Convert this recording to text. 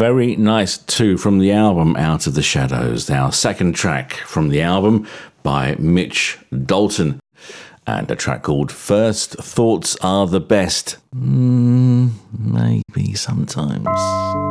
very nice too from the album Out of the Shadows, our second track from the album by Mitch Dalton, and a track called First Thoughts Are the Best. Maybe sometimes.